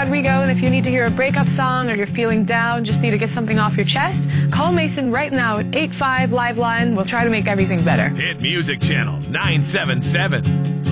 Rodrigo, and if you need to hear a breakup song or you're feeling down, just need to get something off your chest, call Mason right now at 85 Live Line. We'll try to make everything better. Hit Music Channel 977.